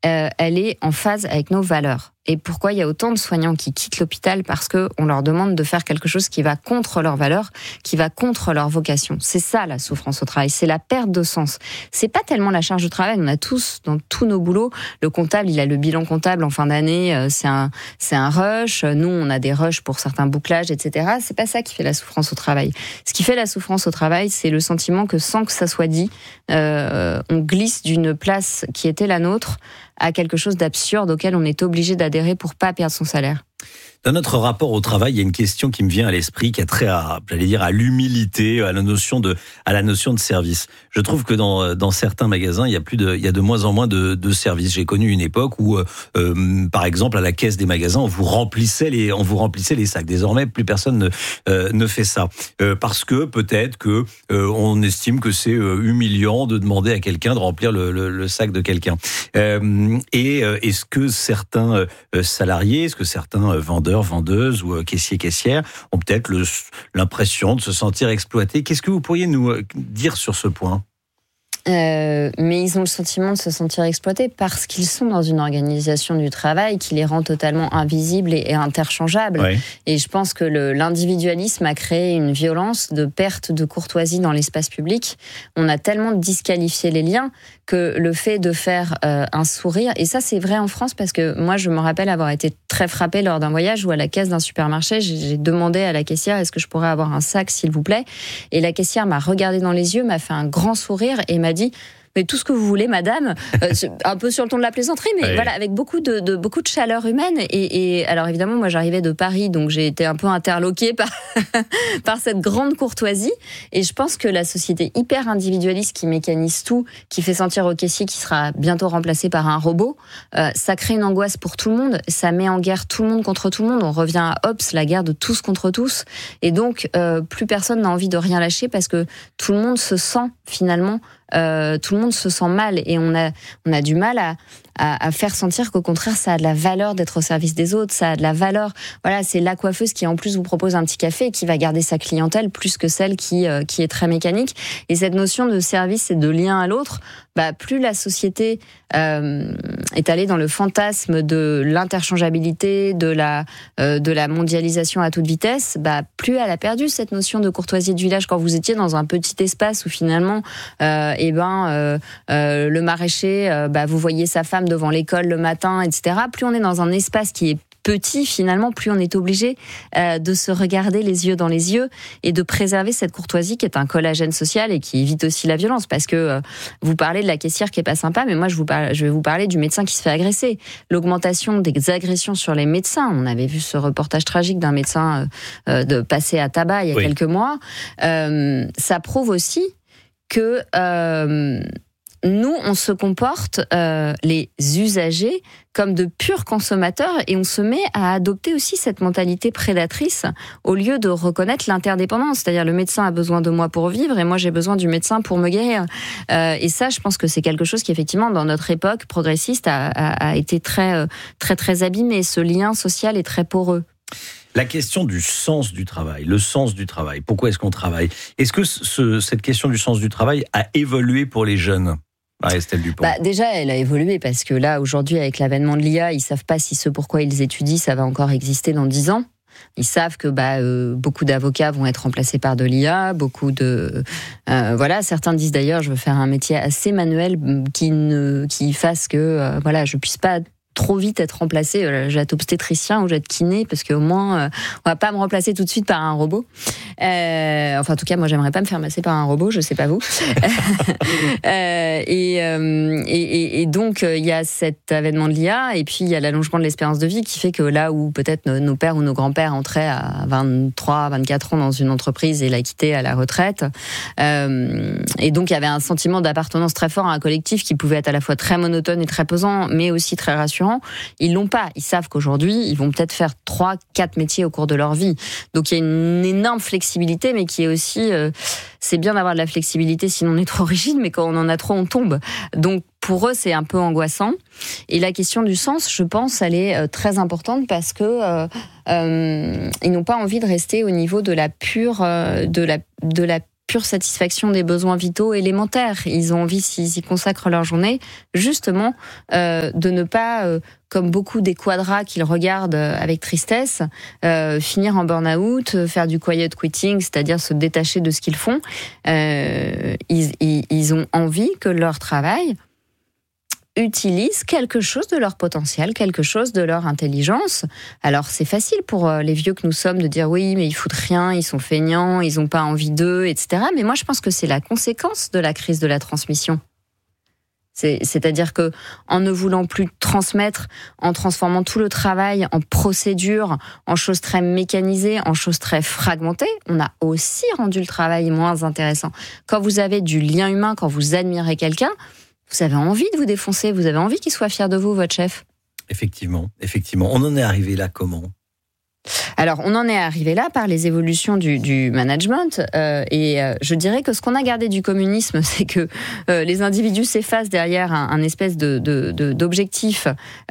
elle est en phase avec nos valeurs. Et pourquoi il y a autant de soignants qui quittent l'hôpital? Parce que on leur demande de faire quelque chose qui va contre leurs valeurs, qui va contre leur vocation. C'est ça la souffrance au travail, c'est la perte de sens. C'est pas tellement la charge de travail. On a tous dans tous nos boulots, le comptable, il a le bilan comptable en fin d'année, c'est un rush. Nous, on a des rushs pour certains bouclages, etc. C'est pas ça qui fait la souffrance au travail. Ce qui fait la souffrance au travail, c'est le sentiment que sans que ça soit dit, on glisse d'une place qui était la nôtre à quelque chose d'absurde auquel on est obligé d'adhérer pour pas perdre son salaire. Dans notre rapport au travail, il y a une question qui me vient à l'esprit, qui a trait à l'humilité, à la notion de service. Je trouve que dans certains magasins, il y a de moins en moins de services. J'ai connu une époque où, par exemple, à la caisse des magasins, on vous remplissait les sacs. Désormais, plus personne ne fait ça, parce que peut-être que on estime que c'est humiliant de demander à quelqu'un de remplir le sac de quelqu'un. Et est-ce que certains salariés, est-ce que certains vendeurs, vendeuses ou caissiers-caissières ont peut-être l'impression de se sentir exploités? Qu'est-ce que vous pourriez nous dire sur ce point? Mais ils ont le sentiment de se sentir exploités parce qu'ils sont dans une organisation du travail qui les rend totalement invisibles et interchangeables. Oui. Et je pense que l'individualisme a créé une violence de perte de courtoisie dans l'espace public. On a tellement disqualifié les liens que le fait de faire un sourire, et ça c'est vrai en France parce que moi je me rappelle avoir été très frappée lors d'un voyage où à la caisse d'un supermarché, j'ai demandé à la caissière est-ce que je pourrais avoir un sac s'il vous plaît, et la caissière m'a regardé dans les yeux, m'a fait un grand sourire et m'a dit mais tout ce que vous voulez, madame, un peu sur le ton de la plaisanterie, mais oui. Voilà, avec beaucoup de chaleur humaine. Et alors évidemment, moi j'arrivais de Paris, donc j'ai été un peu interloquée par cette grande courtoisie. Et je pense que la société hyper individualiste qui mécanise tout, qui fait sentir au caissier qui sera bientôt remplacé par un robot, ça crée une angoisse pour tout le monde. Ça met en guerre tout le monde contre tout le monde. On revient à Hobbes, la guerre de tous contre tous. Et donc, plus personne n'a envie de rien lâcher parce que tout le monde se sent finalement tout le monde se sent mal et on a du mal à faire sentir qu'au contraire ça a de la valeur d'être au service des autres, ça a de la valeur. Voilà, c'est la coiffeuse qui en plus vous propose un petit café et qui va garder sa clientèle plus que celle qui est très mécanique. Et cette notion de service et de lien à l'autre, plus la société est allée dans le fantasme de l'interchangeabilité, de la mondialisation à toute vitesse, plus elle a perdu cette notion de courtoisie du village. Quand vous étiez dans un petit espace où finalement le maraîcher, vous voyez sa femme devant l'école le matin, etc. Plus on est dans un espace qui est petit, finalement, plus on est obligé de se regarder les yeux dans les yeux et de préserver cette courtoisie qui est un collagène social et qui évite aussi la violence. Parce que vous parlez de la caissière qui est pas sympa, mais moi je vais vous parler du médecin qui se fait agresser. L'augmentation des agressions sur les médecins, on avait vu ce reportage tragique d'un médecin de passé à tabac il y a quelques mois, ça prouve aussi que nous, on se comporte, les usagers, comme de purs consommateurs et on se met à adopter aussi cette mentalité prédatrice au lieu de reconnaître l'interdépendance. C'est-à-dire le médecin a besoin de moi pour vivre et moi j'ai besoin du médecin pour me guérir. Et ça, je pense que c'est quelque chose qui effectivement dans notre époque progressiste a été très, très, très abîmé. Ce lien social est très poreux. La question du sens du travail, le sens du travail, pourquoi est-ce qu'on travaille? Est-ce que cette question du sens du travail a évolué pour les jeunes? Estelle Dupont. Déjà, elle a évolué parce que là, aujourd'hui, avec l'avènement de l'IA, ils savent pas si ce pourquoi ils étudient, ça va encore exister dans 10 ans. Ils savent que beaucoup d'avocats vont être remplacés par de l'IA, certains disent d'ailleurs, je veux faire un métier assez manuel qui fasse que je puisse pas trop vite être remplacé, je vais être obstétricien ou je vais être kiné parce qu'au moins on va pas me remplacer tout de suite par un robot. En tout cas moi j'aimerais pas me faire masser par un robot, je sais pas vous. Et donc il y a cet avènement de l'IA et puis il y a l'allongement de l'espérance de vie qui fait que là où peut-être nos pères ou nos grands-pères entraient à 23, 24 ans dans une entreprise et la quittaient à la retraite, et donc il y avait un sentiment d'appartenance très fort à un collectif qui pouvait être à la fois très monotone et très pesant mais aussi très rassurant. Ils l'ont pas. Ils savent qu'aujourd'hui, ils vont peut-être faire 3-4 métiers au cours de leur vie. Donc il y a une énorme flexibilité, mais qui est aussi... c'est bien d'avoir de la flexibilité, sinon on est trop rigide, mais quand on en a trop, on tombe. Donc pour eux, c'est un peu angoissant. Et la question du sens, je pense, elle est très importante parce que ils n'ont pas envie de rester au niveau de la pure pure satisfaction des besoins vitaux élémentaires. Ils ont envie, s'ils y consacrent leur journée, justement, de ne pas, comme beaucoup des quadras qu'ils regardent avec tristesse, finir en burn-out, faire du quiet quitting, c'est-à-dire se détacher de ce qu'ils font. Ils ont envie que leur travail utilisent quelque chose de leur potentiel, quelque chose de leur intelligence. Alors c'est facile pour les vieux que nous sommes de dire oui, mais ils foutent rien, ils sont feignants, ils n'ont pas envie d'eux, etc. Mais moi je pense que c'est la conséquence de la crise de la transmission. C'est-à-dire que en ne voulant plus transmettre, en transformant tout le travail en procédure, en choses très mécanisées, en choses très fragmentées, on a aussi rendu le travail moins intéressant. Quand vous avez du lien humain, quand vous admirez quelqu'un, vous avez envie de vous défoncer, vous avez envie qu'il soit fier de vous, votre chef. Effectivement. On en est arrivé là comment ? Alors, on en est arrivé là par les évolutions du management. Je dirais que ce qu'on a gardé du communisme, c'est que les individus s'effacent derrière un espèce d'objectif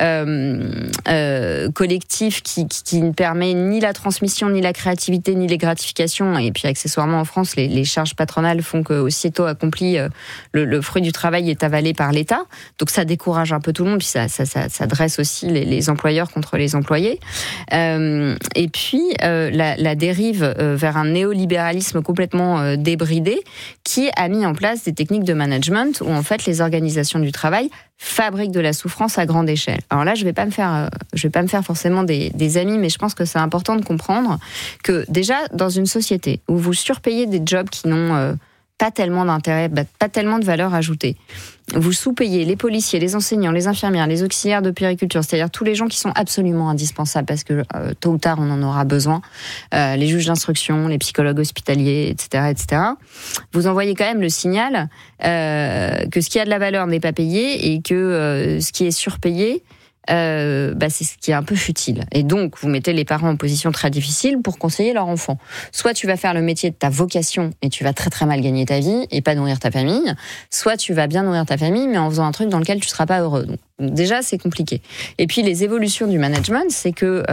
collectif qui ne permet ni la transmission, ni la créativité, ni les gratifications. Et puis, accessoirement, en France, les charges patronales font que, aussitôt accompli, le fruit du travail est avalé par l'État. Donc, ça décourage un peu tout le monde. Puis, ça dresse aussi les employeurs contre les employés. Et puis, la dérive vers un néolibéralisme complètement débridé qui a mis en place des techniques de management où, en fait, les organisations du travail fabriquent de la souffrance à grande échelle. Alors là, je vais pas me faire forcément des amis, mais je pense que c'est important de comprendre que, déjà, dans une société où vous surpayez des jobs qui n'ont pas tellement d'intérêt, pas tellement de valeur ajoutée. Vous sous-payez les policiers, les enseignants, les infirmières, les auxiliaires de puériculture, c'est-à-dire tous les gens qui sont absolument indispensables parce que tôt ou tard on en aura besoin, les juges d'instruction, les psychologues hospitaliers, etc., etc. Vous envoyez quand même le signal que ce qui a de la valeur n'est pas payé et que ce qui est surpayé, c'est ce qui est un peu futile. Et donc, vous mettez les parents en position très difficile pour conseiller leur enfant. Soit tu vas faire le métier de ta vocation et tu vas très très mal gagner ta vie et pas nourrir ta famille, soit tu vas bien nourrir ta famille mais en faisant un truc dans lequel tu seras pas heureux. Donc, déjà, c'est compliqué. Et puis, les évolutions du management, c'est que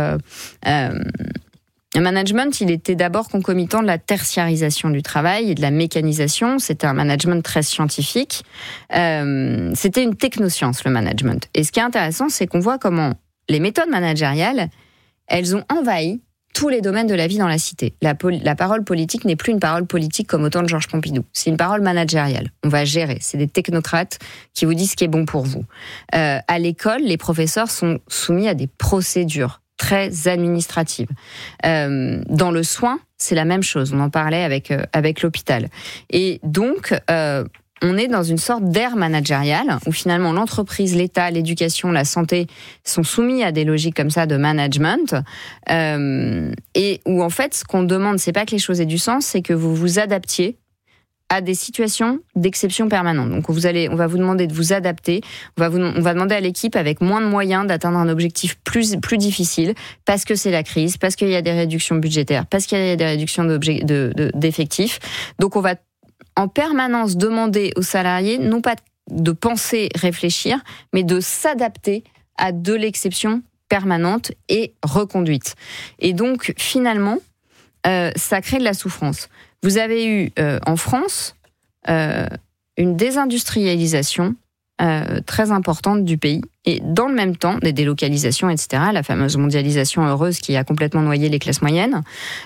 le management, il était d'abord concomitant de la tertiarisation du travail et de la mécanisation. C'était un management très scientifique. C'était une technoscience, le management. Et ce qui est intéressant, c'est qu'on voit comment les méthodes managériales, elles ont envahi tous les domaines de la vie dans la cité. La parole politique n'est plus une parole politique comme au temps de Georges Pompidou. C'est une parole managériale. On va gérer. C'est des technocrates qui vous disent ce qui est bon pour vous. À l'école, les professeurs sont soumis à des procédures très administrative. Dans le soin, c'est la même chose. On en parlait avec l'hôpital. Et donc, on est dans une sorte d'ère managériale où finalement l'entreprise, l'État, l'éducation, la santé sont soumis à des logiques comme ça de management et où en fait, ce qu'on demande, c'est pas que les choses aient du sens, c'est que vous vous adaptiez à des situations d'exception permanente. Donc on va vous demander de vous adapter, on va demander à l'équipe avec moins de moyens d'atteindre un objectif plus difficile parce que c'est la crise, parce qu'il y a des réductions budgétaires, parce qu'il y a des réductions d'effectifs. Donc on va en permanence demander aux salariés non pas de penser, réfléchir, mais de s'adapter à de l'exception permanente et reconduite. Et donc finalement, ça crée de la souffrance. Vous avez eu en France une désindustrialisation très importante du pays et dans le même temps des délocalisations, etc. La fameuse mondialisation heureuse qui a complètement noyé les classes moyennes.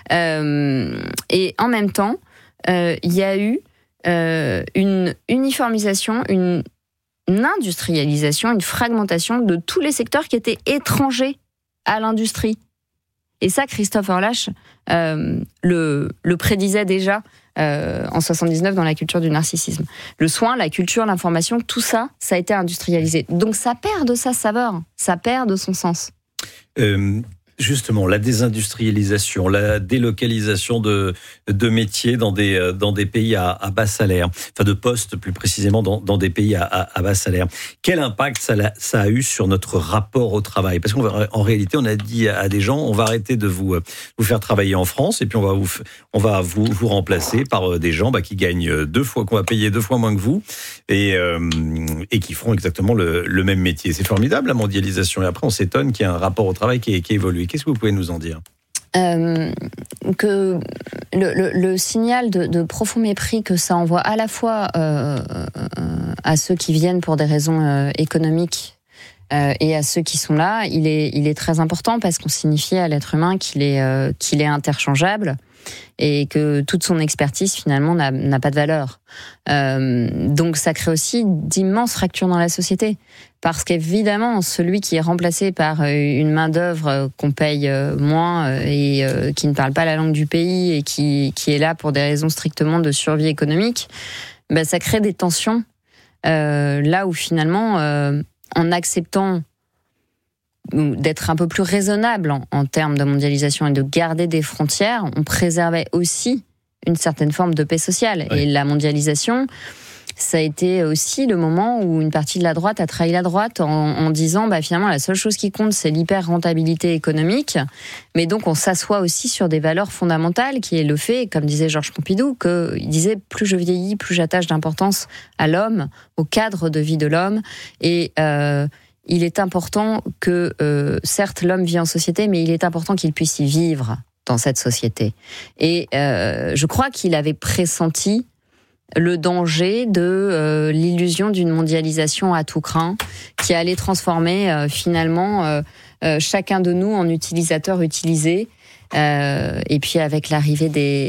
Et en même temps, il y a eu une uniformisation, une industrialisation, une fragmentation de tous les secteurs qui étaient étrangers à l'industrie. Et ça, Christophe Orlash le prédisait déjà en 79 dans La culture du narcissisme. Le soin, la culture, l'information, tout ça, ça a été industrialisé. Donc ça perd de sa saveur, ça perd de son sens. Justement, la désindustrialisation, la délocalisation de métiers dans des pays à bas salaire, enfin de postes plus précisément dans des pays à bas salaire. Quel impact ça a eu sur notre rapport au travail ? Parce qu'en réalité, on a dit à des gens, on va arrêter de vous faire travailler en France et puis on va vous remplacer par des gens qui gagnent qu'on va payer 2 fois moins que vous et qui feront exactement le même métier. C'est formidable la mondialisation. Et après, on s'étonne qu'il y ait un rapport au travail qui évolue. Qu'est-ce que vous pouvez nous en dire ? que le signal de profond mépris que ça envoie à la fois à ceux qui viennent pour des raisons économiques et à ceux qui sont là, il est très important parce qu'on signifie à l'être humain qu'il est interchangeable et que toute son expertise finalement n'a pas de valeur. Donc ça crée aussi d'immenses fractures dans la société. Parce qu'évidemment, celui qui est remplacé par une main-d'œuvre qu'on paye moins et qui ne parle pas la langue du pays et qui est là pour des raisons strictement de survie économique, ça crée des tensions. Là où finalement, en acceptant d'être un peu plus raisonnable en termes de mondialisation et de garder des frontières, on préservait aussi une certaine forme de paix sociale. Oui. Et la mondialisation, ça a été aussi le moment où une partie de la droite a trahi la droite en disant finalement la seule chose qui compte c'est l'hyper-rentabilité économique, mais donc on s'assoit aussi sur des valeurs fondamentales qui est le fait, comme disait Georges Pompidou, qu'il disait plus je vieillis, plus j'attache d'importance à l'homme, au cadre de vie de l'homme, et il est important que, certes l'homme vit en société, mais il est important qu'il puisse y vivre dans cette société. Et je crois qu'il avait pressenti le danger de l'illusion d'une mondialisation à tout crin qui allait transformer finalement chacun de nous en utilisateur utilisé. Et puis avec l'arrivée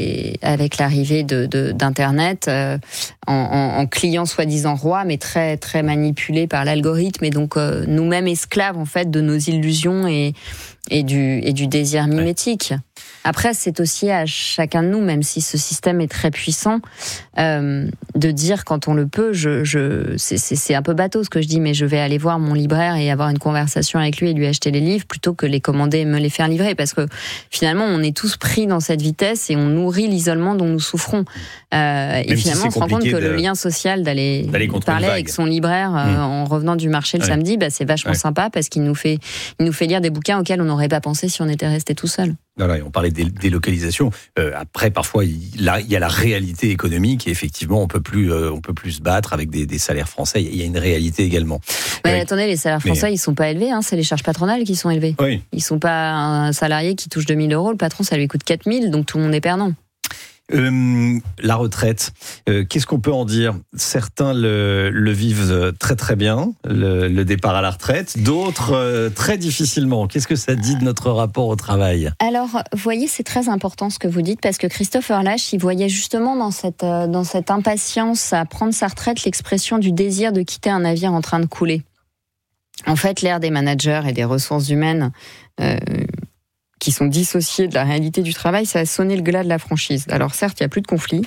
d'Internet, en client soi-disant roi, mais très très manipulé par l'algorithme, et donc nous-mêmes esclaves en fait de nos illusions et du désir mimétique. Après, c'est aussi à chacun de nous, même si ce système est très puissant, de dire quand on le peut, c'est un peu bateau ce que je dis, mais je vais aller voir mon libraire et avoir une conversation avec lui et lui acheter les livres plutôt que les commander et me les faire livrer, parce que finalement, on est tous pris dans cette vitesse et on nourrit l'isolement dont nous souffrons. Et finalement, on se rend compte que le lien social d'aller parler avec son libraire en revenant du marché le samedi, c'est vachement sympa parce qu'il nous fait lire des bouquins auxquels on n'aurait pas pensé si on était resté tout seul. Voilà, on parlait de délocalisation. Après, parfois, il y a la réalité économique et effectivement, on peut plus se battre avec des salaires français. Il y a une réalité également. Mais attendez, les salaires français, ils sont pas élevés. C'est les charges patronales qui sont élevées. Oui. Ils sont pas un salarié qui touche 2 000 €. Le patron, ça lui coûte 4 000, donc tout le monde est perdant. La retraite, qu'est-ce qu'on peut en dire ? Certains le vivent très très bien, le départ à la retraite, d'autres très difficilement. Qu'est-ce que ça dit de notre rapport au travail ? Alors, vous voyez, c'est très important ce que vous dites, parce que Christopher Lasch, il voyait justement dans cette impatience à prendre sa retraite l'expression du désir de quitter un navire en train de couler. En fait, l'ère des managers et des ressources humaines qui sont dissociés de la réalité du travail, ça a sonné le glas de la franchise. Alors certes, il n'y a plus de conflit,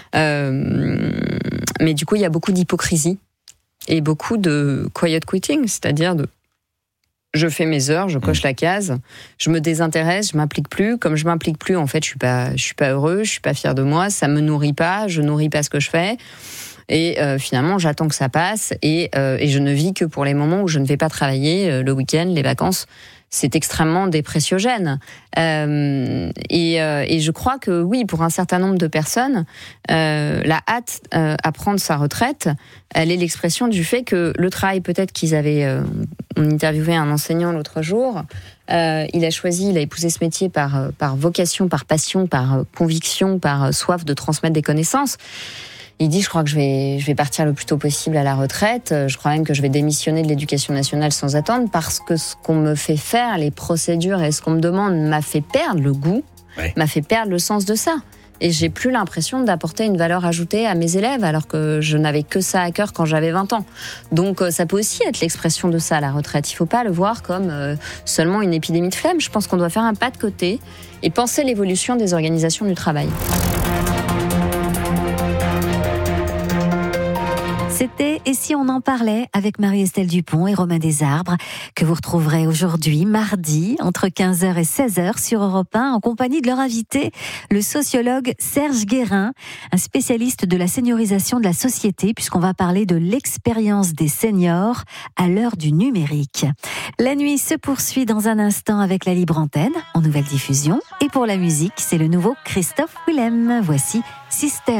mais du coup, il y a beaucoup d'hypocrisie et beaucoup de quiet quitting, c'est-à-dire je fais mes heures, je coche la case, je me désintéresse, je m'implique plus. Comme je m'implique plus, en fait, je suis pas heureux, je suis pas fier de moi, ça me nourrit pas, je nourris pas ce que je fais. Et finalement, j'attends que ça passe et je ne vis que pour les moments où je ne vais pas travailler, le week-end, les vacances. C'est extrêmement dépressiogène. Et je crois que oui, pour un certain nombre de personnes, la hâte à prendre sa retraite, elle est l'expression du fait que le travail, peut-être qu'ils avaient... on interviewait un enseignant l'autre jour, il a épousé ce métier par vocation, par passion, par conviction, par soif de transmettre des connaissances. Il dit, je crois que je vais partir le plus tôt possible à la retraite. Je crois même que je vais démissionner de l'éducation nationale sans attendre, parce que ce qu'on me fait faire, les procédures et ce qu'on me demande m'a fait perdre le goût, m'a fait perdre le sens de ça. Et j'ai plus l'impression d'apporter une valeur ajoutée à mes élèves, alors que je n'avais que ça à cœur quand j'avais 20 ans. Donc ça peut aussi être l'expression de ça, la retraite. Il ne faut pas le voir comme seulement une épidémie de flemme. Je pense qu'on doit faire un pas de côté et penser l'évolution des organisations du travail. C'était « Et si on en parlait » avec Marie-Estelle Dupont et Romain Desarbres, que vous retrouverez aujourd'hui, mardi, entre 15h et 16h sur Europe 1, en compagnie de leur invité, le sociologue Serge Guérin, un spécialiste de la seniorisation de la société, puisqu'on va parler de l'expérience des seniors à l'heure du numérique. La nuit se poursuit dans un instant avec la Libre Antenne, en nouvelle diffusion. Et pour la musique, c'est le nouveau Christophe Willem. Voici Système.